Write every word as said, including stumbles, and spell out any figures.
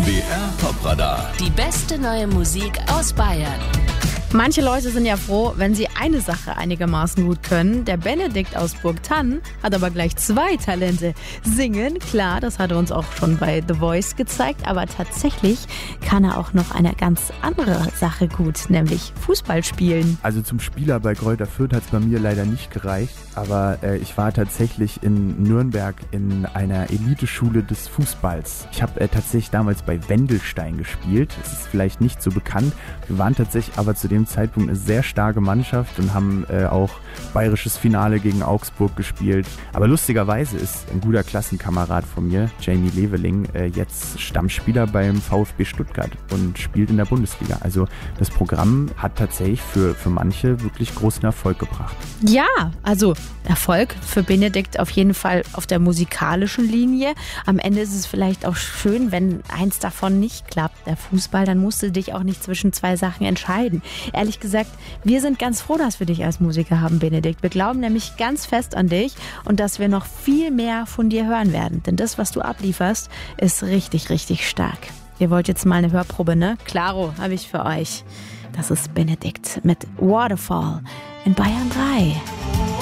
B R Top-Radar. Die beste neue Musik aus Bayern. Manche Leute sind ja froh, wenn sie eine Sache einigermaßen gut können. Der Benedikt aus Burgthann hat aber gleich zwei Talente. Singen, klar, das hat er uns auch schon bei The Voice gezeigt, aber tatsächlich kann er auch noch eine ganz andere Sache gut, nämlich Fußball spielen. Also zum Spieler bei Greuther Fürth hat es bei mir leider nicht gereicht, aber äh, ich war tatsächlich in Nürnberg in einer Eliteschule des Fußballs. Ich habe äh, tatsächlich damals bei Wendelstein gespielt. Das ist vielleicht nicht so bekannt. Wir waren tatsächlich aber zu dem Zeitpunkt eine sehr starke Mannschaft und haben äh, auch bayerisches Finale gegen Augsburg gespielt. Aber lustigerweise ist ein guter Klassenkamerad von mir, Jamie Leveling, äh, jetzt Stammspieler beim VfB Stuttgart und spielt in der Bundesliga. Also das Programm hat tatsächlich für, für manche wirklich großen Erfolg gebracht. Ja, also Erfolg für Benedikt auf jeden Fall auf der musikalischen Linie. Am Ende ist es vielleicht auch schön, wenn eins davon nicht klappt, der Fußball, dann musst du dich auch nicht zwischen zwei Sachen entscheiden. Ehrlich gesagt, wir sind ganz froh, dass wir dich als Musiker haben, Benedikt. Wir glauben nämlich ganz fest an dich und dass wir noch viel mehr von dir hören werden. Denn das, was du ablieferst, ist richtig, richtig stark. Ihr wollt jetzt mal eine Hörprobe, ne? Klaro, habe ich für euch. Das ist Benedikt mit Waterfall in Bayern drei.